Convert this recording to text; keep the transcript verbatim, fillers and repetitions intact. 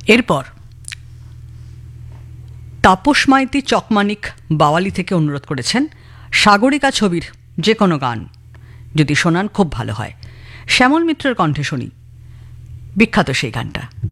এরপর তাপস মাইতি চকমানিক বাওয়ালি থেকে অনুরোধ করেছেন সাগরিকা ছবির যে কোনো গান যদি শোনান খুব ভালো হয়। শ্যামল মিত্রের কণ্ঠে শুনি বিখ্যাত সেই গানটা।